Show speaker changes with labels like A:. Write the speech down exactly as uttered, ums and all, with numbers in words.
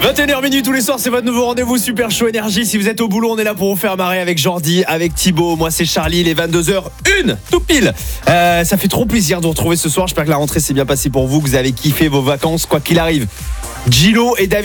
A: vingt et une heures minuit tous les soirs, c'est votre nouveau rendez-vous Super Show Énergie. Si vous êtes au boulot, on est là pour vous faire marrer avec Jordi, avec Thibaut. Moi, c'est Charlie. Il est vingt-deux heures une, tout pile. Euh, ça fait trop plaisir de vous retrouver ce soir. J'espère que la rentrée s'est bien passée pour vous, que vous avez kiffé vos vacances, quoi qu'il arrive. Gilo et David